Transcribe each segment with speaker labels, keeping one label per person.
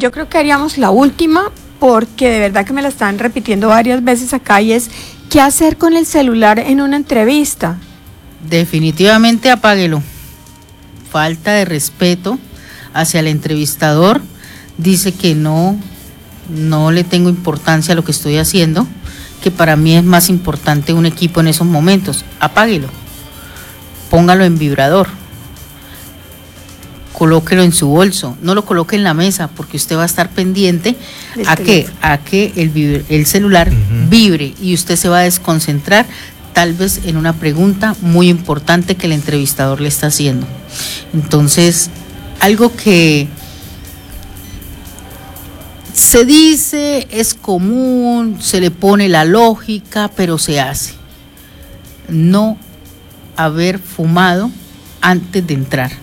Speaker 1: yo creo que haríamos la última, porque de verdad que me la están repitiendo varias veces acá, y es ¿qué hacer con el celular en una entrevista?
Speaker 2: Definitivamente apáguelo. Falta de respeto hacia el entrevistador. Dice que no le tengo importancia a lo que estoy haciendo, que para mí es más importante un equipo en esos momentos. Apáguelo. Póngalo en vibrador. Colóquelo en su bolso, no lo coloque en la mesa, porque usted va a estar pendiente a que el celular vibre, y usted se va a desconcentrar tal vez en una pregunta muy importante que el entrevistador le está haciendo. Entonces, algo que se dice, es común, se le pone la lógica, pero se hace. No haber fumado antes de entrar.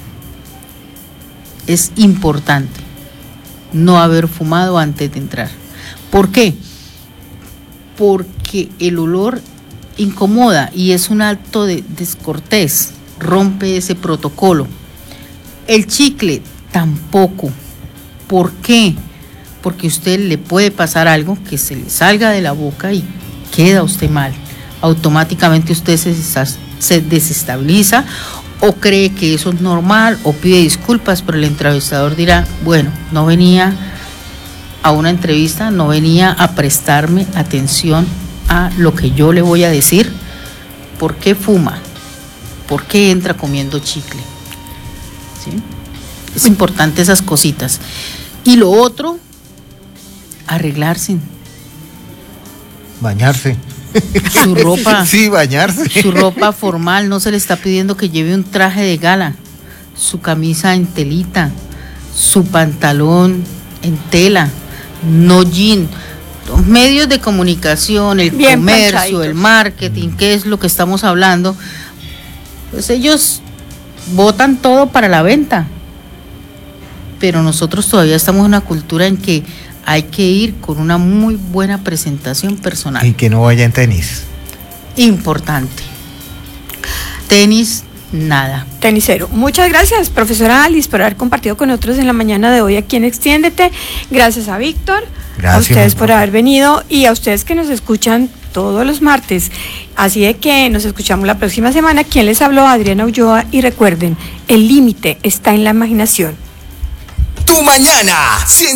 Speaker 2: Es importante no haber fumado antes de entrar. ¿Por qué? Porque el olor incomoda y es un acto de descortés, rompe ese protocolo. El chicle tampoco. ¿Por qué? Porque a usted le puede pasar algo que se le salga de la boca y queda usted mal. Automáticamente usted se desestabiliza, o cree que eso es normal, o pide disculpas, pero el entrevistador dirá, bueno, no venía a una entrevista, no venía a prestarme atención a lo que yo le voy a decir. ¿Por qué fuma? ¿Por qué entra comiendo chicle? ¿Sí? Es importante esas cositas. Y lo otro, arreglarse.
Speaker 3: Bañarse.
Speaker 2: Su ropa.
Speaker 3: Sí, bañarse.
Speaker 2: Su ropa formal, no se le está pidiendo que lleve un traje de gala. Su camisa en telita, su pantalón en tela, no jean. Los medios de comunicación, el bien comercio, planchadito, el marketing, ¿qué es lo que estamos hablando? Pues ellos botan todo para la venta. Pero nosotros todavía estamos en una cultura en que hay que ir con una muy buena presentación personal.
Speaker 3: Y que no vaya en tenis.
Speaker 2: Importante. Tenis, nada.
Speaker 1: Tenisero. Muchas gracias, profesora Alice, por haber compartido con nosotros en la mañana de hoy aquí en Extiéndete. Gracias a Víctor, gracias a ustedes por haber venido, y a ustedes que nos escuchan todos los martes. Así de que nos escuchamos la próxima semana. Quien les habló, Adriana Ulloa, y recuerden, el límite está en la imaginación.
Speaker 4: Tu mañana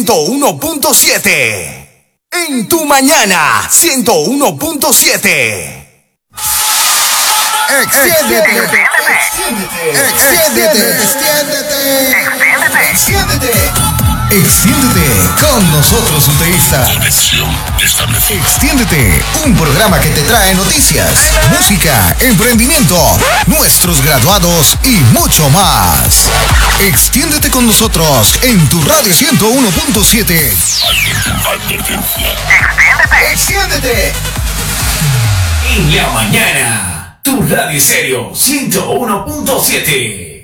Speaker 4: 101.7. En tu mañana 101.7. Extiéndete. Extiéndete con nosotros, UTEísta. Extiéndete, un programa que te trae noticias, música, emprendimiento, nuestros graduados y mucho más. Extiéndete con nosotros en tu radio 101.7. Extiéndete. En la mañana, tu radio serio 101.7.